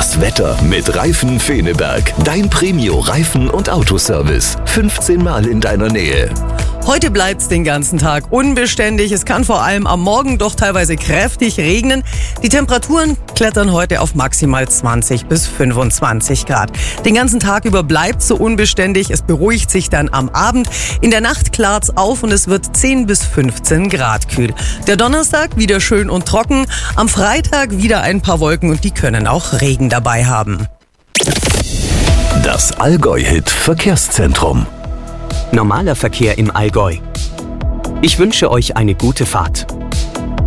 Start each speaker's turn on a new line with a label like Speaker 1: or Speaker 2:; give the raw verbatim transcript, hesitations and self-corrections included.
Speaker 1: Das Wetter mit Reifen Feneberg. Dein Premio Reifen- und Autoservice. fünfzehn Mal in deiner Nähe.
Speaker 2: Heute bleibt's den ganzen Tag unbeständig. Es kann vor allem am Morgen doch teilweise kräftig regnen. Die Temperaturen klettern heute auf maximal zwanzig bis fünfundzwanzig Grad. Den ganzen Tag über bleibt's so unbeständig. Es beruhigt sich dann am Abend. In der Nacht klart's auf und es wird zehn bis fünfzehn Grad kühl. Der Donnerstag wieder schön und trocken. Am Freitag wieder ein paar Wolken und die können auch Regen dabei haben.
Speaker 1: Das Allgäu-Hit Verkehrszentrum.
Speaker 3: Normaler Verkehr im Allgäu. Ich wünsche euch eine gute Fahrt.